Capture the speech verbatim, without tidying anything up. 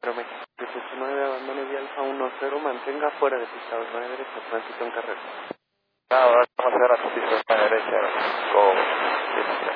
Romeo. dieciocho nueve, abandone vía Alfa uno cero, mantenga fuera de pista dos nueve derecha, tránsito en carrera. Ah, ahora vamos a hacer la pista de derecha con